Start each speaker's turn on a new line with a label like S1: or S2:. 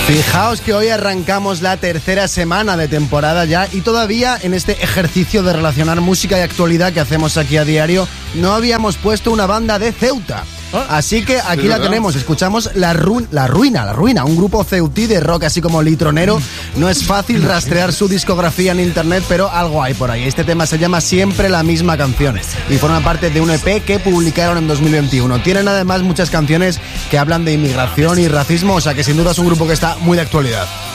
S1: Fijaos que hoy arrancamos la tercera semana de temporada ya y todavía en este ejercicio de relacionar música y actualidad que hacemos aquí a diario no habíamos puesto una banda de Ceuta. Así que aquí la tenemos, escuchamos La Ruina, un grupo ceutí de rock así como litronero. No es fácil rastrear su discografía en internet, pero algo hay por ahí. Este tema se llama Siempre la misma canción y forma parte de un EP que publicaron en 2021. Tienen además muchas canciones que hablan de inmigración y racismo, o sea que sin duda es un grupo que está muy de actualidad.